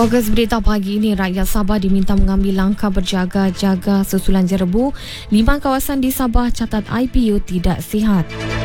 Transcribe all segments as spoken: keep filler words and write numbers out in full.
Fokus berita pagi ini, rakyat Sabah diminta mengambil langkah berjaga-jaga susulan jerebu. Lima kawasan di Sabah catat I P U tidak sihat.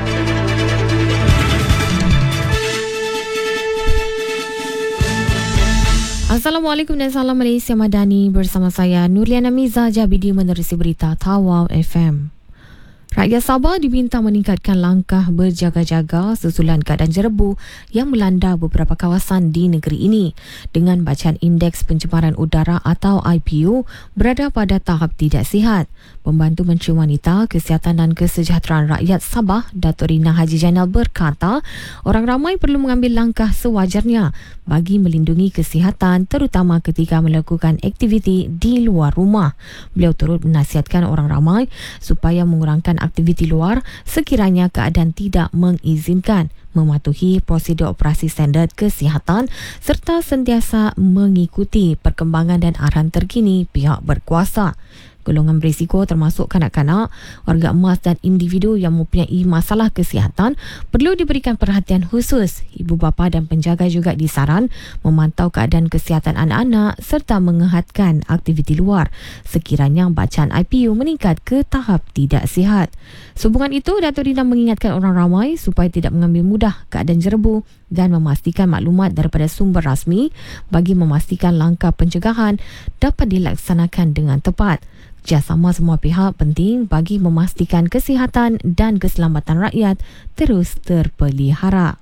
Assalamualaikum dan salam Malaysia Madani. Bersama saya Nurliana Miza Jabidi menerusi berita Tawau F M. Rakyat Sabah diminta meningkatkan langkah berjaga-jaga susulan keadaan jerebu yang melanda beberapa kawasan di negeri ini dengan bacaan Indeks Pencemaran Udara atau I P U berada pada tahap tidak sihat. Pembantu Menteri Wanita, Kesihatan dan Kesejahteraan Rakyat Sabah, Datuk Rina Haji Jainal berkata, orang ramai perlu mengambil langkah sewajarnya bagi melindungi kesihatan terutama ketika melakukan aktiviti di luar rumah. Beliau turut menasihatkan orang ramai supaya mengurangkan aktiviti luar sekiranya keadaan tidak mengizinkan, mematuhi prosedur operasi standard kesihatan serta sentiasa mengikuti perkembangan dan arahan terkini pihak berkuasa. Golongan berisiko termasuk kanak-kanak, warga emas dan individu yang mempunyai masalah kesihatan perlu diberikan perhatian khusus. Ibu bapa dan penjaga juga disaran memantau keadaan kesihatan anak-anak serta mengehatkan aktiviti luar sekiranya bacaan I P U meningkat ke tahap tidak sihat. Sehubungan itu, Datuk Rina mengingatkan orang ramai supaya tidak mengambil mudah keadaan jerebu dan memastikan maklumat daripada sumber rasmi bagi memastikan langkah pencegahan dapat dilaksanakan dengan tepat. Kerjasama semua pihak penting bagi memastikan kesihatan dan keselamatan rakyat terus terpelihara.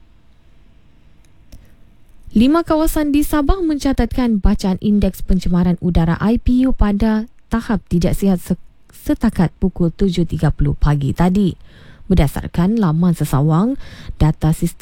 Lima kawasan di Sabah mencatatkan bacaan Indeks Pencemaran Udara I P U pada tahap tidak sihat setakat pukul tujuh tiga puluh pagi tadi. Berdasarkan laman sesawang, data sistem